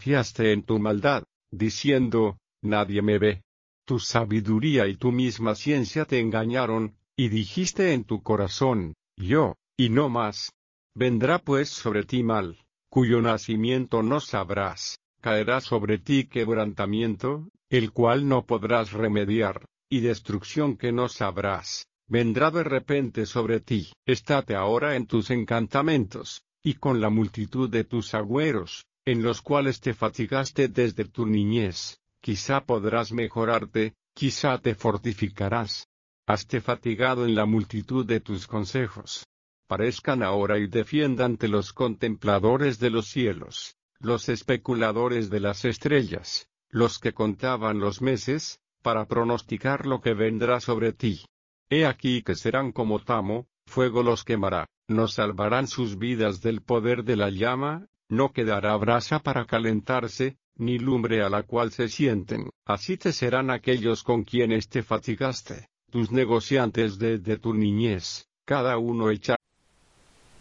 confiaste en tu maldad, diciendo, nadie me ve. Tu sabiduría y tu misma ciencia te engañaron, y dijiste en tu corazón, yo, y no más. Vendrá pues sobre ti mal, cuyo nacimiento no sabrás, caerá sobre ti quebrantamiento, el cual no podrás remediar, y destrucción que no sabrás, vendrá de repente sobre ti. Estate ahora en tus encantamentos, y con la multitud de tus agüeros, en los cuales te fatigaste desde tu niñez, quizá podrás mejorarte, quizá te fortificarás. Haste fatigado en la multitud de tus consejos. Parezcan ahora y defiéndante los contempladores de los cielos, los especuladores de las estrellas, los que contaban los meses, para pronosticar lo que vendrá sobre ti. He aquí que serán como tamo, fuego los quemará, no salvarán sus vidas del poder de la llama, no quedará brasa para calentarse, ni lumbre a la cual se sienten. Así te serán aquellos con quienes te fatigaste, tus negociantes desde tu niñez, cada uno echa